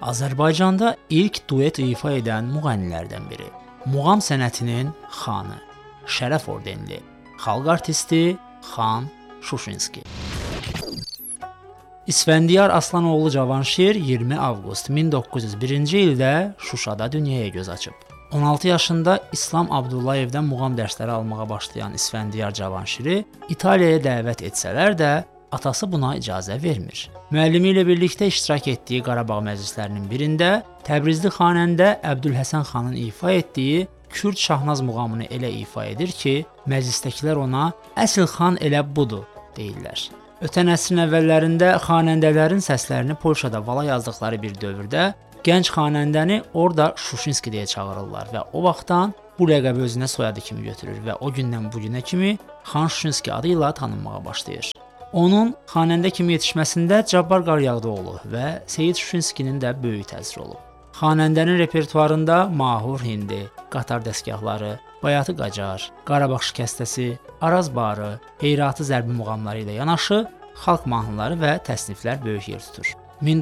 Azərbaycanda ilk duet ifa edən müğənnilərdən biri. Muğam sənətinin xanı, şərəf ordenli, xalq artisti Xan Şuşinski. İsfəndiyar Aslanoğlu Cavanşir 20 avqust 1901-ci ildə Şuşada dünyaya göz açıb. 16 yaşında İslam Abdullayevdən muğam dərsləri almağa başlayan İsfəndiyar Cavanşiri İtaliyaya dəvət etsələr də atası buna icazə vermir. Müəllimi ilə birlikdə iştirak etdiyi Qarabağ məclislərinin birində Təbrizli xanəndə Əbdülhəsən xanın ifa etdiyi Kürd Şahnaz muğamını elə ifa edir ki, məclisdəkilər ona "Əsl xan elə budur" deyirlər. Ötən əsrin əvvəllərində xanəndələrin səslərini Polşada vala yazdıqları bir dövrdə gənc xanəndəni orada Şuşinski deyə çağırırlar və o vaxtdan bu ləqəbi özünə soyadı kimi götürür və o gündən bu günə kimi Xan Şuşinski adı ilə tanınmağa başlayır. Onun xanəndə kimi yetişməsində Cabbar Qaryağdıoğlu və Seyid Şuşinskinin də böyük təsiri olub. Xanəndənin repertuarında Mahur Hindi, Qatar dəstgahları, Bayatı Qacar, Qarabağ şikəstəsi, Araz barı, Heyratı zərbi muğamları ilə yanaşı xalq mahnıları və təsniflər böyük yer tutur.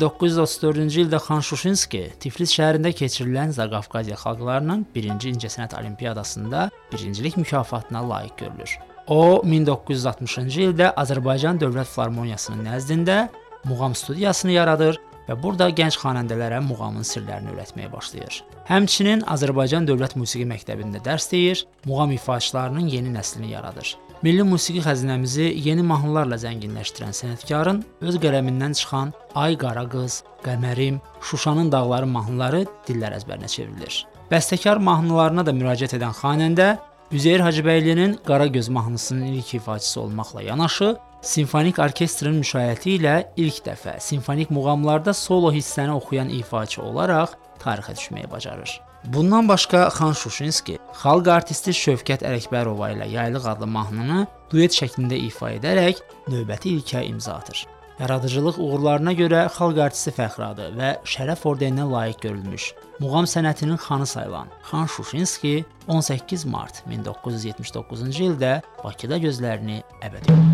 1934-cü ildə Xan Şuşinski Tiflis şəhərində keçirilən Zaqafqaziya xalqlarının 1-ci İncəsənət Olimpiyadasında birincilik mükafatına layiq görülür. O, 1960-cı ildə Azərbaycan Dövlət Filarmoniyasının nəzdində muğam studiyasını yaradır və burada gənc xanəndələrə muğamın sirlərini öyrətməyə başlayır. Həmçinin Azərbaycan Dövlət Musiqi Məktəbində dərs deyir, muğam ifaçılarının yeni nəslini yaradır. Milli musiqi xəzinəmizi yeni mahnılarla zənginləşdirən sənətkarın öz qələmindən çıxan Ay Qara Qız, Qəmərim, Şuşanın dağları mahnıları dillər əzbərinə çevrilir. Bəstəkar mahnılarına da müraciət edən xanəndə Üzeyir Hacıbəylinin Qara Göz mahnısının ilk ifaçısı olmaqla yanaşı, simfonik orkestrin müşayiəti ilə ilk dəfə simfonik muğamlarda solo hissəni oxuyan ifaçı olaraq tarixə düşməyi bacarır. Bundan başqa Xan Şuşinski xalq artisti Şövkət Ələkbərova ilə Yaylıq adlı mahnını duet şəklində ifa edərək növbəti ilkə imza atır. Yaradıcılıq uğurlarına görə xalq artisti fəxri adı və şərəf ordeninə layiq görülmüş, muğam sənətinin xanı sayılan Xan Şuşinski 18 mart 1979-cu ildə Bakıda gözlərini əbədi yumdu.